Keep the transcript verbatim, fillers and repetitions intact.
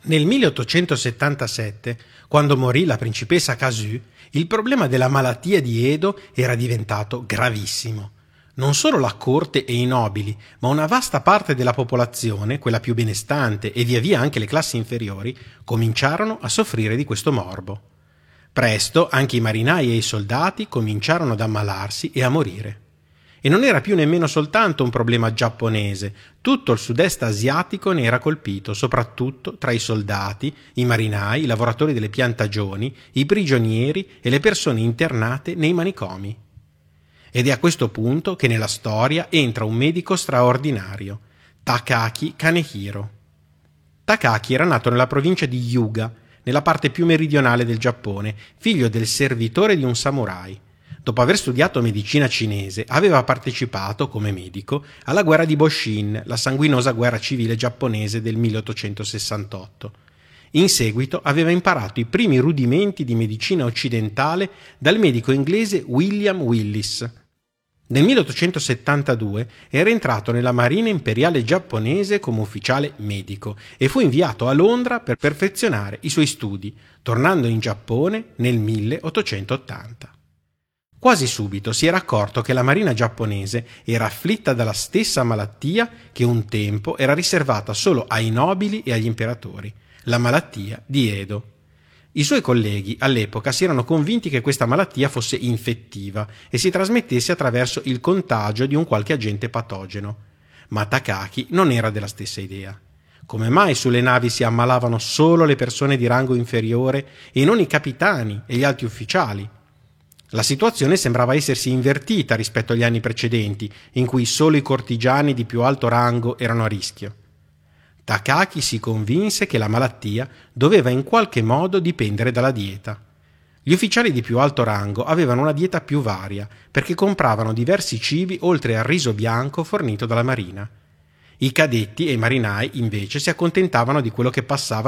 Nel milleottocentosettantasette, quando morì la principessa Kazu, il problema della malattia di Edo era diventato gravissimo. Non solo la corte e i nobili, ma una vasta parte della popolazione, quella più benestante e via via anche le classi inferiori, cominciarono a soffrire di questo morbo. Presto anche i marinai e i soldati cominciarono ad ammalarsi e a morire. E non era più nemmeno soltanto un problema giapponese, tutto il sud-est asiatico ne era colpito, soprattutto tra i soldati, i marinai, i lavoratori delle piantagioni, i prigionieri e le persone internate nei manicomi. Ed è a questo punto che nella storia entra un medico straordinario, Takaaki Kanehiro. Takaaki era nato nella provincia di Hyuga, nella parte più meridionale del Giappone, figlio del servitore di un samurai. Dopo aver studiato medicina cinese, aveva partecipato, come medico, alla guerra di Boshin, la sanguinosa guerra civile giapponese del milleottocentosessantotto. In seguito aveva imparato i primi rudimenti di medicina occidentale dal medico inglese William Willis. Nel milleottocentosettantadue era entrato nella Marina Imperiale giapponese come ufficiale medico e fu inviato a Londra per perfezionare i suoi studi, tornando in Giappone nel milleottocentottanta. Quasi subito si era accorto che la marina giapponese era afflitta dalla stessa malattia che un tempo era riservata solo ai nobili e agli imperatori, la malattia di Edo. I suoi colleghi all'epoca si erano convinti che questa malattia fosse infettiva e si trasmettesse attraverso il contagio di un qualche agente patogeno. Ma Takaaki non era della stessa idea. Come mai sulle navi si ammalavano solo le persone di rango inferiore e non i capitani e gli alti ufficiali? La situazione sembrava essersi invertita rispetto agli anni precedenti, in cui solo i cortigiani di più alto rango erano a rischio. Takaaki si convinse che la malattia doveva in qualche modo dipendere dalla dieta. Gli ufficiali di più alto rango avevano una dieta più varia, perché compravano diversi cibi oltre al riso bianco fornito dalla marina. I cadetti e i marinai, invece, si accontentavano di quello che passava